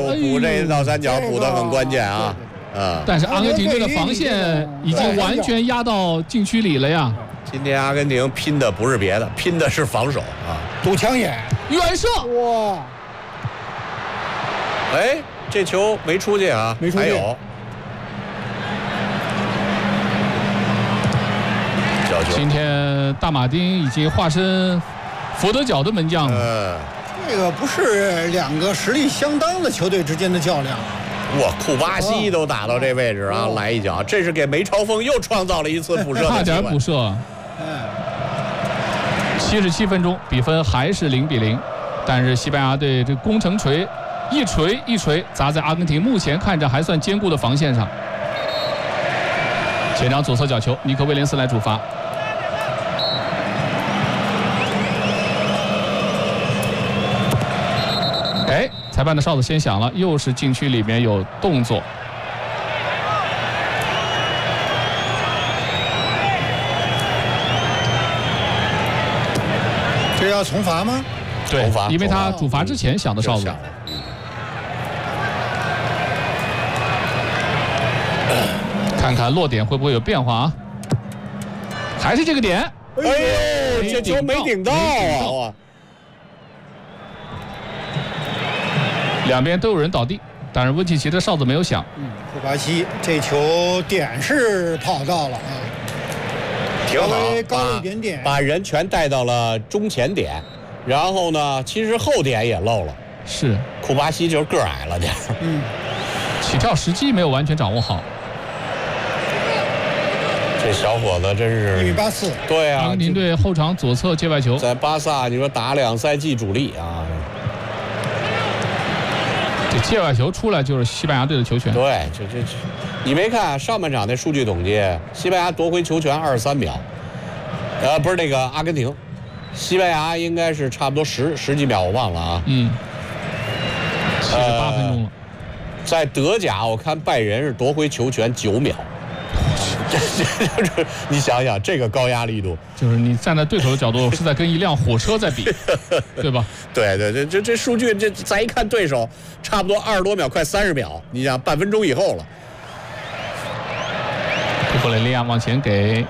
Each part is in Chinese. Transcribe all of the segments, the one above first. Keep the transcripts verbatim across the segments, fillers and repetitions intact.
补这倒三角补得很关键啊。嗯， 但是阿根廷队的防线已经完全压到禁区里了呀。 今天阿根廷拼的不是别的，拼的是防守啊， 堵枪眼， 远射， 哇！ 哎，这球没出去啊， 没出去。 还有角球。 今天大马丁已经化身佛得角的门将了。 嗯， 这个不是两个实力相当的球队之间的较量。 哇，库巴西都打到这位置啊，来一脚，这是给梅超风又创造了一次补射的机会， 差点补射。七十七分钟，比分还是零比零，但是西班牙队这攻城锤一锤一锤砸在阿根廷目前看着还算坚固的防线上。前场左侧角球，尼克威廉斯来主罚。哎，裁判的哨子先响了，又是禁区里面有动作。 这要重罚吗？ 对，因为他主罚之前响的哨子。看看落点会不会有变化啊？还是这个点？ 哎呦，这球没顶到啊！ 两边都有人倒地，但是温契奇的哨子没有响。 嗯，库巴西这球点是跑到了啊， 挺好， 高一点点， 把人全带到了中前点，然后呢，其实后点也漏了。 是， 库巴西就是个儿矮了点儿。 嗯， 起跳时机没有完全掌握好。 这小伙子真是一米八四。 对啊， 阿根廷队后场左侧界外球， 在巴萨你说打两赛季主力啊。 这界外球出来就是西班牙队的球权。 对，这这这，你没看上半场那数据统计，西班牙夺回球权二十三秒，呃，不是那个阿根廷，西班牙应该是差不多十十几秒，我忘了啊。 嗯，七十八分钟了。 在德甲，我看拜仁是夺回球权九秒。这这这，你想想这个高压力度， 就是你站在对手的角度，是在跟一辆火车在比，对吧？ 对对对，这这数据，这再一看对手，差不多二十多秒，快三十秒，你想半分钟以后了。 库克雷利亚往前给。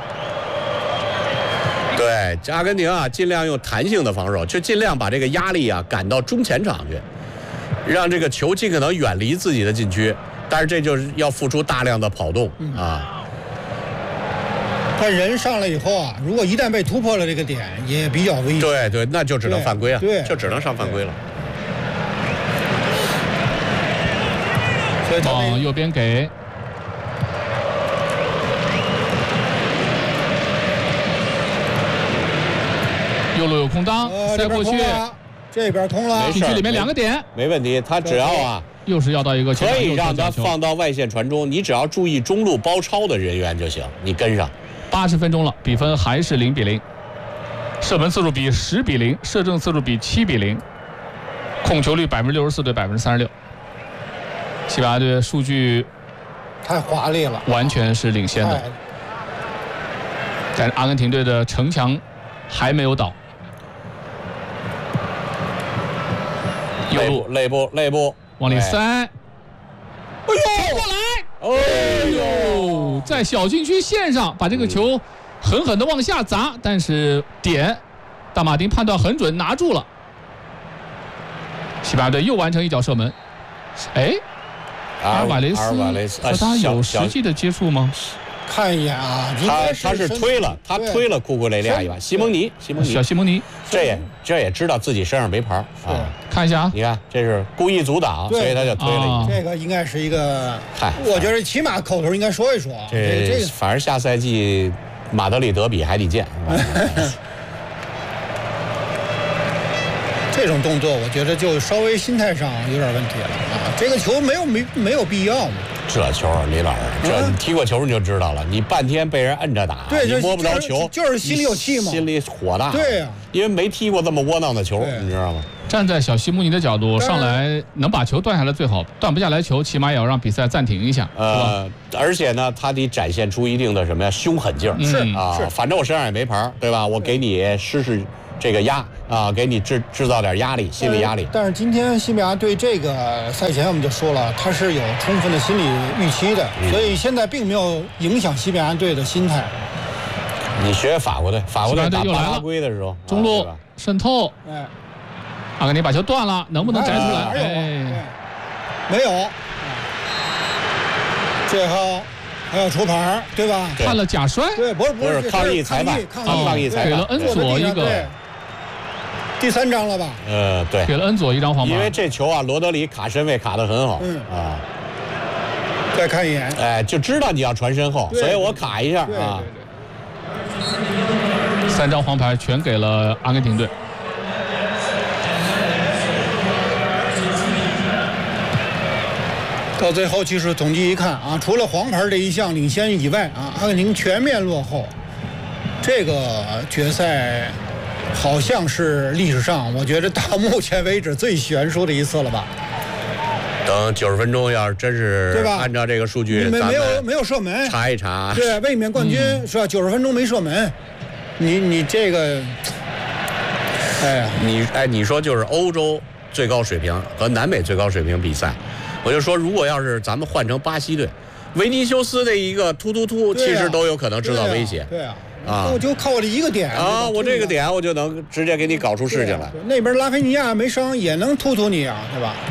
对，阿根廷啊，尽量用弹性的防守，就尽量把这个压力啊赶到中前场去，让这个球尽可能远离自己的禁区。但是这就是要付出大量的跑动啊。 但人上来以后啊，如果一旦被突破了这个点，也比较危险。 对对，那就只能犯规啊， 对， 就只能上犯规了。 所以往右边给。右路有空当， 呃、 塞过去， 这边通了。 禁区里面两个点， 没问题。他只要啊。 又是要到一个可以让他放到外线传中，你只要注意中路包抄的人员就行，你跟上。 八十分钟了，比分还是零比零，射门次数比十比零，射正次数比七比零，控球率百分之六十四对百分之三十六。西班牙队数据太华丽了， 完全是领先的。但是阿根廷队的城墙还没有倒。右路肋部肋部。 往里塞，哎呦， 过来，哎呦，在小禁区线上把这个球狠狠地往下砸，但是点，大马丁判断很准，拿住了。西班牙队又完成一脚射门，哎，阿尔瓦雷斯和他有实际的接触吗？ 看一眼啊， 他他是推了，他推了库库雷利亚一把，西蒙尼，西蒙尼， 小西蒙尼， 这也这也知道自己身上没牌啊。 看一下啊， 你看这是故意阻挡，所以他就推了一下。这个应该是一个， 嗨， 我觉得起码口头应该说一说。 这这反正下赛季马德里德比还得见。 这种动作，我觉得就稍微心态上有点问题了啊！这个球没有没没有必要嘛。 这球，李老师，这你踢过球你就知道了，你半天被人摁着打， 对， 你摸不着球， 就是心里有气嘛， 心里火大。 对呀， 因为没踢过这么窝囊的球，你知道吗？ 站在小西蒙尼的角度上来，能把球断下来最好，断不下来球，起码也要让比赛暂停一下， 呃，而且呢，他得展现出一定的什么呀，凶狠劲儿， 是啊，反正我身上也没牌，对吧？我给你施施这个压啊，给你制制造点压力，心理压力。 但是今天西班牙队这个赛前我们就说了，他是有充分的心理预期的， 嗯、 所以现在并没有影响西班牙队的心态。 你学法国队，法国队打巴拉圭的时候， 中路渗透， 哎， 阿根廷把球断了，能不能摘出来？ 哎， 哎没有，最后还要出牌，对吧？ 判了假摔， 对，不是不是抗议裁判， 抗议裁判给了恩佐一个第三张了吧？ 呃，对， 给了恩佐一张黄牌， 因为这球啊，罗德里卡身位卡得很好， 嗯啊， 再看一眼， 哎，就知道你要传身后，所以我卡一下啊。 三张黄牌全给了阿根廷队。 到最后技术统计一看啊，除了黄牌这一项领先以外啊，阿根廷全面落后。这个决赛好像是历史上我觉得到目前为止最悬殊的一次了吧。 等九十分钟，要是真是对吧？ 按照这个数据， 没没有没有射门， 查一查。 对，卫冕冠军、嗯、是吧？九十分钟没射门，你你这个，哎呀， 你哎，你说就是欧洲最高水平和南美最高水平比赛，我就说，如果要是咱们换成巴西队，维尼修斯的一个突突突，其实都有可能制造威胁。 对啊，啊，我就靠我这一个点啊，我这个点我就能直接给你搞出事情来。 那边拉菲尼亚没伤也能突突你啊，对吧？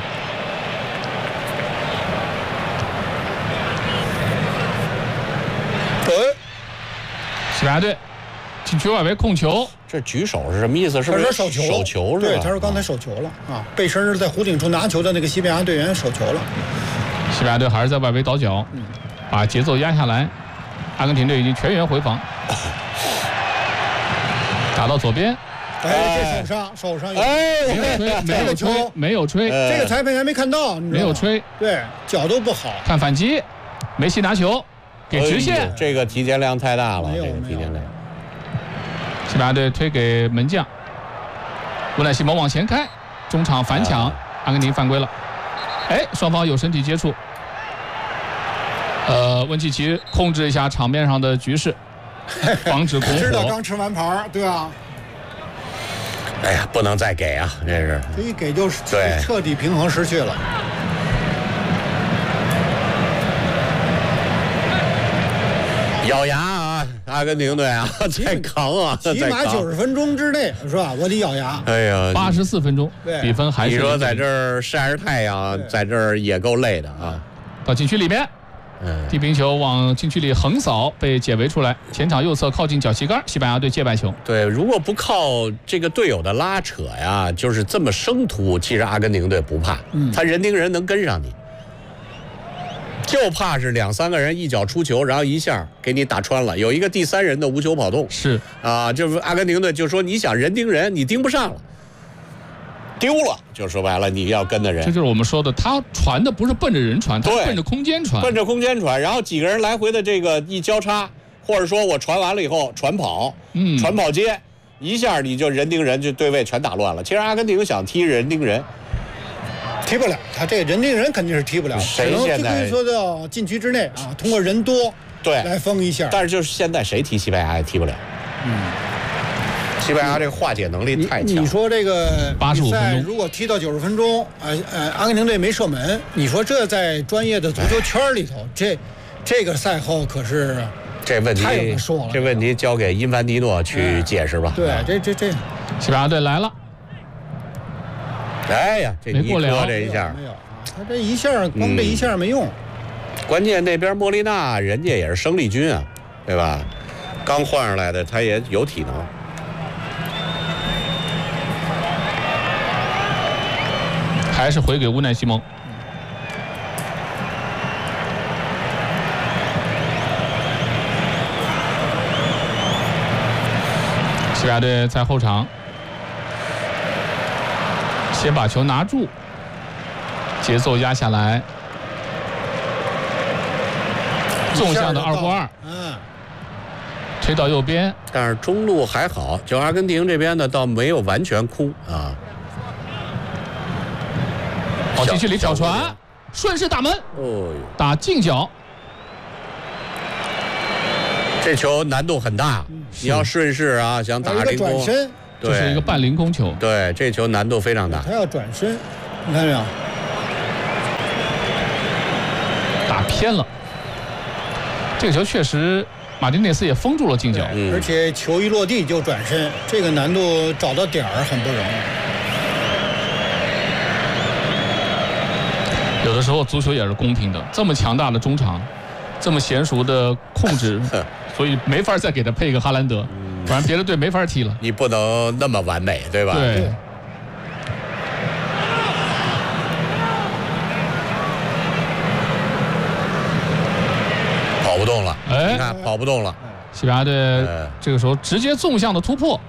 西班牙队禁区外围控球， 这举手是什么意思？是不是手球？ 手球是吧？ 对，他说刚才手球了啊，背身在弧顶处拿球的那个西班牙队员手球了。 西班牙队还是在外围倒脚，嗯、把节奏压下来。阿根廷队已经全员回防，打到左边。 哎，这手上手上有， 哎，没有吹，没有吹，没有吹， 这个裁判员没看到， 没有吹， 对，角度不好。 看反击，梅西拿球。给直线、 哎，这个提前量太大了，这个提前量。 西班牙队推给门将，乌奈西蒙往前开，中场反抢，啊、阿根廷犯规了。哎，双方有身体接触。呃，温契奇控制一下场面上的局势，防止拱火。 知道刚吃完牌，对吧？ 哎呀，不能再给啊，这是。 这一给就是彻底平衡失去了。 咬牙啊，阿根廷队啊，再扛啊！ 起码九十分钟之内是吧？我得咬牙。 哎呀， 八十四分钟，比分还是。 你说在这儿晒着太阳，在这儿也够累的啊！ 到禁区里面， 嗯， 地平球往禁区里横扫，被解围出来，前场右侧靠近脚旗杆，西班牙队界外球。 对，如果不靠这个队友的拉扯呀，就是这么生突，其实阿根廷队不怕，嗯，他人盯人能跟上你。就怕是两三个人一脚出球，然后一下给你打穿了，有一个第三人的无球跑动。 是啊，就是阿根廷队就说你想人盯人，你盯不上了，丢了，就说白了你要跟的人。 这就是我们说的，他传的不是奔着人传，他奔着空间传， 奔着空间传，然后几个人来回的这个一交叉，或者说我传完了以后传跑， 嗯， 传跑接，一下你就人盯人，就对位全打乱了。其实阿根廷想踢人盯人。 踢不了，他这个人盯人肯定是踢不了， 谁现在可以说到禁区之内啊，通过人多对来封一下。 但是就是现在谁踢西班牙也踢不了。 嗯， 西班牙这个化解能力太强。 你, 你说这个八十五分钟， 如果踢到九十分钟，呃呃，阿根廷队没射门，你说这在专业的足球圈里头，这这个赛后可是这问题太有人说了。 这问题交给因凡蒂诺去解释吧。 哎、对，这这这， 西班牙队来了。 哎呀，这尼科这一下没有，他这一下光这一下没用。 嗯、关键那边莫莉纳人家也是生力军啊，对吧？刚换上来的，他也有体能。 还是回给乌奈西蒙。西班牙队在后场。先把球拿住，节奏压下来，纵向的二过二， 嗯， 推到右边， 但是中路还好，就阿根廷这边呢倒没有完全空啊。 跑禁区里挑传，顺势打门， 哦， 打近角， 这球难度很大，你要顺势啊，想打凌空， 这是一个半凌空球。 对，这球难度非常大。 他要转身，你看没有？ 打偏了。这个球确实，马丁内斯也封住了近角， 嗯、 而且球一落地就转身，这个难度找到点儿很不容易。 有的时候足球也是公平的，这么强大的中场，这么娴熟的控制，所以没法再给他配一个哈兰德，不然别的队没法踢了。 你不能那么完美，对吧？ 对。 跑不动了， 哎， 你看跑不动了。 西班牙队这个时候直接纵向的突破。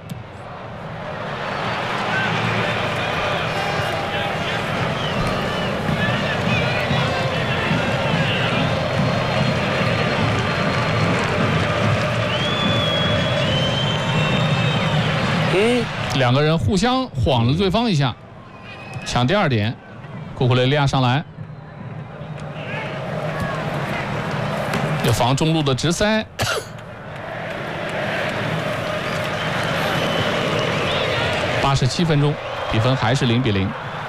嗯， 两个人互相晃了对方一下，抢第二点。库库雷利亚上来，要防中路的直塞。八十七分钟，比分还是零比零。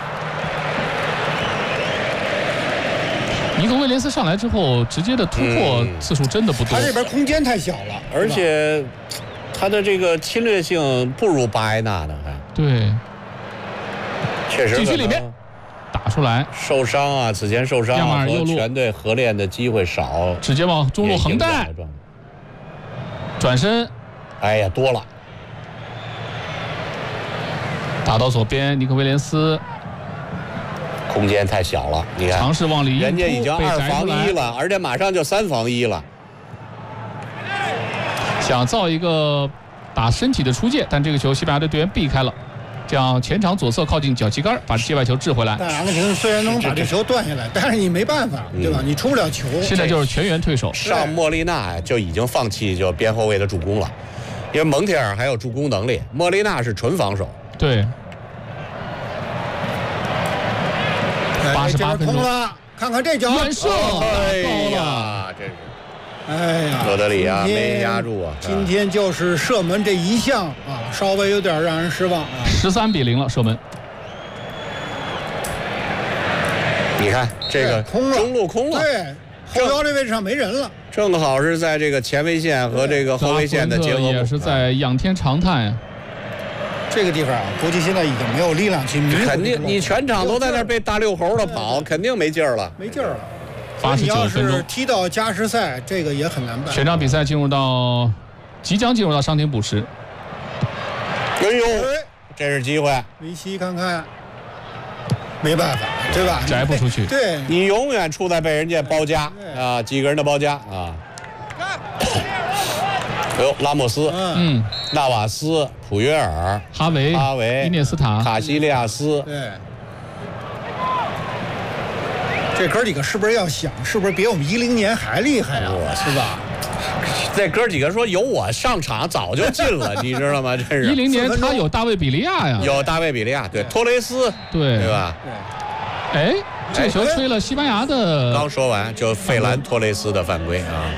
尼克威廉斯上来之后，直接的突破次数真的不多。 他这边空间太小了， 而且他的这个侵略性不如巴埃纳的还。 对， 确实。 禁区里面打出来， 受伤啊，此前受伤和全队合练的机会少， 直接往中路横带，转身， 哎呀，多了。 打到左边，尼克威廉斯空间太小了，你看， 尝试往里， 人家已经二防一了，而且马上就三防一了， 想造一个打身体的出界，但这个球西班牙队队员避开了，这样前场左侧靠近脚旗杆，把界外球掷回来。 但阿根廷虽然能把这球断下来，但是你没办法，对吧？ 嗯、 你出不了球。 现在就是全员退守， 上莫利纳就已经放弃就边后卫的助攻了，因为蒙铁尔还有助攻能力，莫利纳是纯防守。 对。八十八分钟了，看看这脚远射， 哎呀，这是， 哎呀， 罗德里啊，没压住啊。 今天就是射门这一项啊，稍微有点让人失望啊。 十三比零了，射门。 你看这个空了， 中路空了， 对，后腰这位置上没人了， 正好是在这个前卫线和这个后卫线的结合， 也是在仰天长叹呀。 这个地方啊，估计现在已经没有力量去弥补。 肯定，你全场都在那被大溜猴的跑，肯定没劲儿了， 没劲儿了。 八十九分钟， 踢到加时赛，这个也很难办。 全场比赛进入到，即将进入到伤停补时。 哎呦，这是机会。 梅西看看，没办法，对吧？ 摘不出去。 对， 你永远处在被人家包夹啊，几个人的包夹啊。哎呦，拉莫斯， 嗯， 纳瓦斯、普约尔、 哈维、 哈维、 伊涅斯塔、 卡西利亚斯。 对，这哥几个是不是要想，是不是比我们一零年还厉害啊？是吧？ 这哥几个说有我上场早就进了，你知道吗？这是一零年他有大卫比利亚呀， 有大卫比利亚，对，托雷斯， 对， 对吧？ 对。哎，这球吹了西班牙的。 刚说完就费兰托雷斯的犯规啊。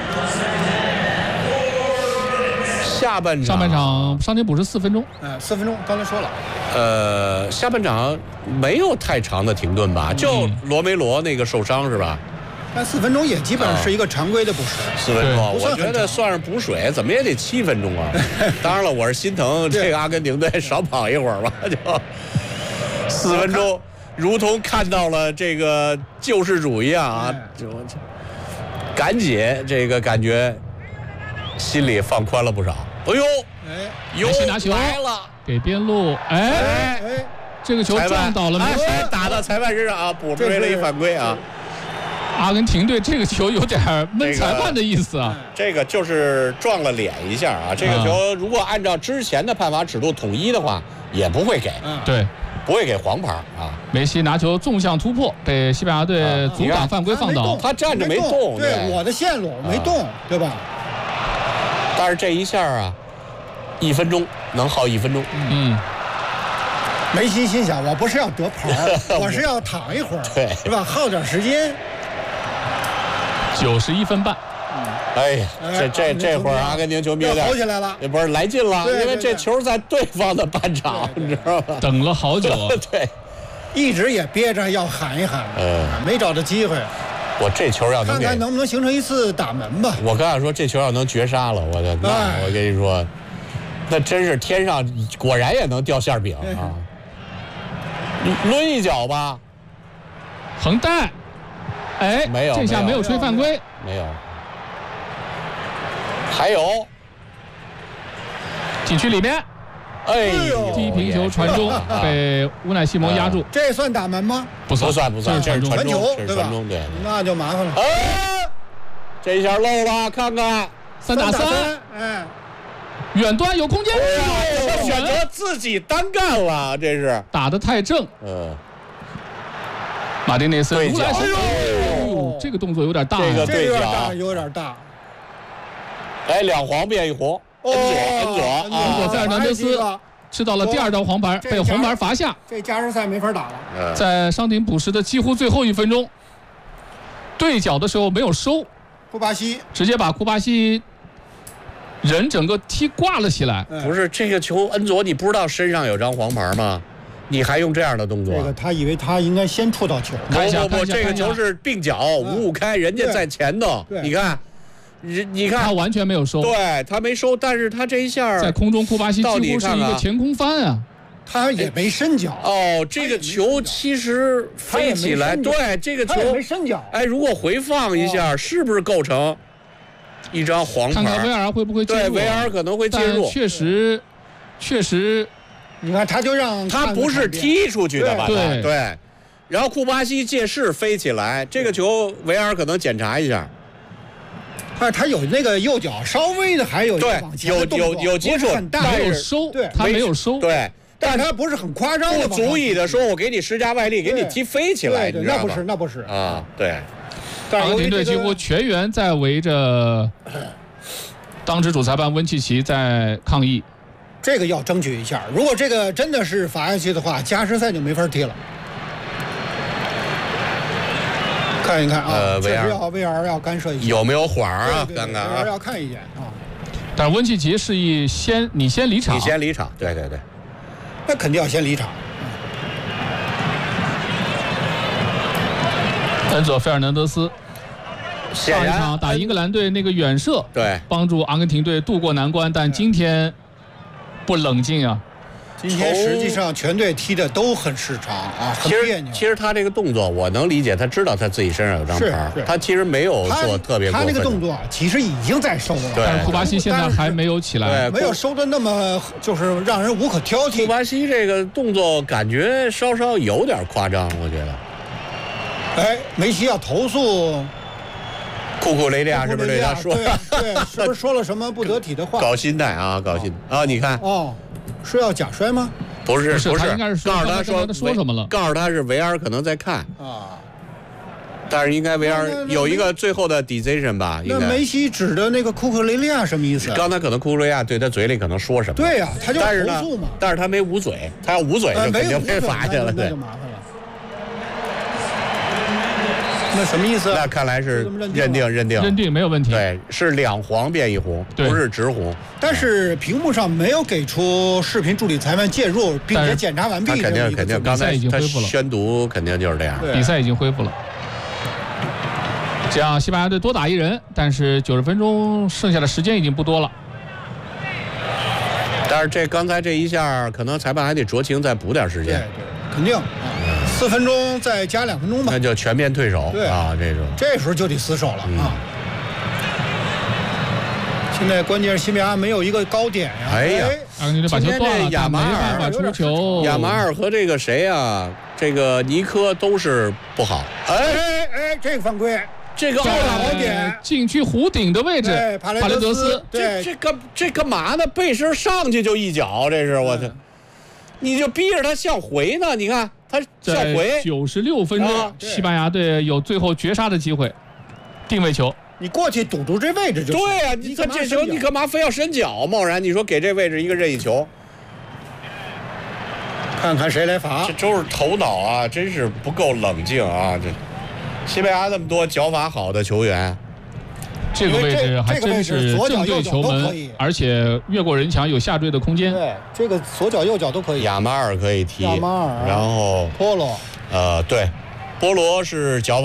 下半场， 上半场伤停补时四分钟， 嗯，四分钟，刚才说了。 呃，下半场没有太长的停顿吧？就罗梅罗那个受伤是吧？ 但四分钟也基本上是一个常规的补时。 四分钟，我觉得算是补水，怎么也得七分钟啊。当然了，我是心疼这个阿根廷队少跑一会儿吧，就四分钟，如同看到了这个救世主一样啊！就赶紧这个感觉。心里放宽了不少。哎呦， 哎， 梅西拿球来了， 给边路，哎哎，这个球撞倒了梅西， 打到裁判身上啊，补追了一犯规啊。 阿根廷队这个球有点闷裁判的意思啊。 这个就是撞了脸一下啊。这个球如果按照之前的判罚尺度统一的话，也不会给， 对， 不会给黄牌啊。 梅西拿球纵向突破，被西班牙队阻挡犯规放倒， 他站着没动， 对，我的线路没动，对吧？ 但是这一下啊，一分钟能耗一分钟。 嗯， 梅西心想，我不是要得牌，我是要躺一会儿， 对， 是吧？耗点时间。 九十一分半， 哎呀，这这这会儿阿根廷球迷有点跑起来了， 不是来劲了，因为这球在对方的半场，你知道吗？ 等了好久啊。 对， 一直也憋着要喊一喊， 嗯， 没找到机会。 我这球要能给， 看看能不能形成一次打门吧。 我刚才说这球要能绝杀了，我的那哎我跟你说，那真是天上果然也能掉馅饼啊！抡一脚吧， 横带，哎， 没有这下没有吹犯规， 没有，还有禁区里面， 哎呦低平球传中被乌奈西蒙压住， 这算打门吗？ 不算不算不算， 这是传中， 传球这是对吧传中，对。 那就麻烦了。 哎，这一下漏了，看看， 三打三， 哎， 远端有空间， 哎选择自己单干了，这是。 打得太正， 嗯， 马丁内斯对角如来神哎入，这个动作有点大呀这个。 这有点对角大，有点大。 哎，两黄变一红，恩佐，恩佐恩啊， 佐费尔南德斯吃到了第二张黄牌，被红牌罚下。 这加时赛没法打了。 嗯在伤停补时的几乎最后一分钟，对角的时候没有收， 库巴西直接把库巴西人整个踢挂了起来。 不是这个球，恩佐，你不知道身上有张黄牌吗？你还用这样的动作？ 这个他以为他应该先触到球。 看一下不不不， 看一下这个看一下球是并脚五五开，人家在前头， 对你看，人你他看， 完全没有收， 对他没收，但是他这一下在空中库巴西几乎是一到底看看个前空翻啊！ 他也没伸脚， 哦，这个球其实飞起来， 他也没伸脚对这个球他也没伸脚。 哎，如果回放一下，是不是构成一张黄看看维牌？ 尔会不会介入啊？ 对，维尔可能会介但入。 确实，确实你看，他就让他不是踢出去的吧？ 对对。然后库巴西借势飞起来，这个球维尔可能检查一下。 啊，他有那个右脚稍微的还有一个对往前的动作有有有接触不是很大， 没有但是收对， 他没有收。 对， 但他不是很夸张的不足以的说，我给你施加外力，给你对踢飞起来， 对对， 你知道吗那不是，那不是啊，对。 但阿根廷队几是由于这个乎全员在围着当值主裁判温契奇在抗议。 这个要争取一下。如果这个真的是罚下去的话，加时赛就没法踢了。看一看啊， 呃确实 V R 要 V R 要干涉一下， 有没有缓儿啊？ 对对对看看 V R 啊， 要看一眼啊。 但是温契奇示意先你先离场， 你先离场。对对对， 那肯定要先离场。 恩佐费尔南德斯上一显然场打英格兰队那个远射， 对。 帮助阿根廷队渡过难关，但今天不冷静啊。 今天实际上全队踢的都很失常啊，很其别扭。 实其实他这个动作我能理解，他知道他自己身上有张牌儿是是， 他其实没有他做特别过他分的。 那个动作啊其实已经在收了， 对但是库巴西现在还没有起来。 对没有收的那么就是让人无可挑库剔。 巴西这个动作感觉稍稍有点夸张，我觉得。 哎，梅西要投诉库库雷利亚是不是对他说？ 对对，是不是说了什么不得体的话？ 搞心态啊，搞心啊！你看， 哦，是要假摔吗？ 不是不是不是他应该是，说告诉他说刚才刚才说什么了告诉他是维尔可能在看， 啊， 但是应该维尔那那有一个最后的 decision 吧？应该那梅。西指的那个库克雷利亚什么意思？ 刚才可能库库雷利亚对他嘴里可能说什么？ 对呀，他就但是呢投诉嘛，， 但是他没捂嘴，他要捂嘴呃没有就肯定被罚去了，对那就。麻烦了。那什么意思？ 那看来是就这么认定认定认定认定没有问题。 对，是两黄变一红， 对不是直红。 但是屏幕上没有给出视频助理裁判介入，并且但是检查完毕他肯这么一个定肯定， 字刚才比赛已经他恢复了宣读肯定就是这样。 对比赛已经恢复了。这样，西班牙队多打一人，但是九十分钟剩下的时间已经不多了。 但是这刚才这一下，可能裁判还得酌情再补点时对间， 对，肯定啊，四分钟再加两分钟吧那，就全面退守对啊！这种这时候就得死守了嗯啊。现在关键是西班牙没有一个高点呀。 哎呀阿根廷队把球断了， 今天这亚但没马尔办法出球。 亚马尔和这个谁啊，这个尼科都是不好。哎， 哎哎，这个犯规， 这个奥这个拉好点禁区弧顶的位置对，帕雷帕雷德斯德斯， 这对这干这干嘛呢？背身上去就一脚，这是我操！你就逼着他向回呢？你看他向在回， 九十六分啊钟， 对西班牙队有最后绝杀的机会，定位球。 你过去堵住这位置就行。 对呀、你他干嘛这球伸脚你干嘛非要伸脚？贸然你说给这位置一个任意球， 看看谁来罚这。都是头脑啊，真是不够冷静啊！这西班牙那么多脚法好的球员， 这个位置还真是正对球门，而且越过人墙有下坠的空间。 对，这个左脚右脚都可以。 亚马尔可以踢， 亚马尔， 然后波罗， 呃，对，波罗是脚法。